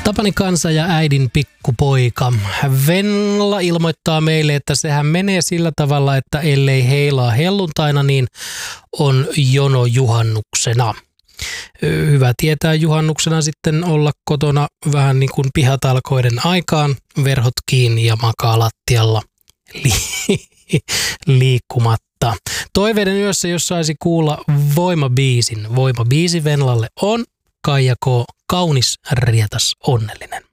Tapani Kansa ja äidin pikkupoika. Venla ilmoittaa meille, että sehän menee sillä tavalla, että ellei heilaa helluntaina, niin on jono juhannuksena. Hyvä tietää juhannuksena sitten olla kotona vähän niin kuin pihatalkoiden aikaan, verhot kiinni ja makaa lattialla liikkumatta. Toiveiden yössä, jos saisi kuulla voimabiisin. Voimabiisi Venlalle on Kaija K. Kaunis, rietas, onnellinen.